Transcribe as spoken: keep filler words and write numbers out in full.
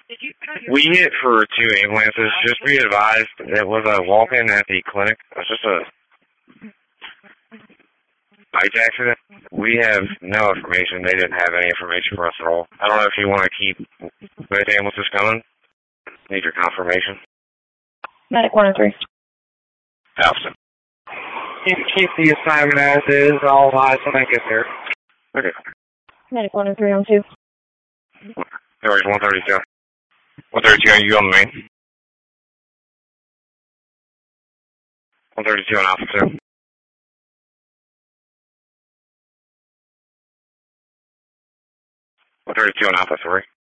We hit for two ambulances. Just be advised, it was a walk-in at the clinic. It was just a bike accident. We have no information. They didn't have any information for us at all. I don't know if you want to keep both ambulances coming. Need your confirmation. Medic one oh three. Thousand. Keep, keep the assignment as is. All eyes when I get there. Okay. Medic one oh three on two. There's one thirty-two. one thirty-two, are you on the main? one thirty-two on Alpha two. one thirty-two on Alpha three.